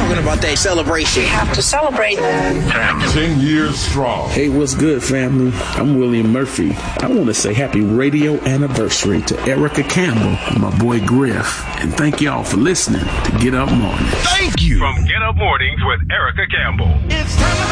talking about that celebration. We have to celebrate. 10 years strong. Hey, what's good, family? I'm William Murphy. I want to say happy radio anniversary to Erica Campbell and my boy Griff. And thank y'all for listening to Get Up Morning. Thank you. From Get Up Mornings with Erica Campbell. It's time.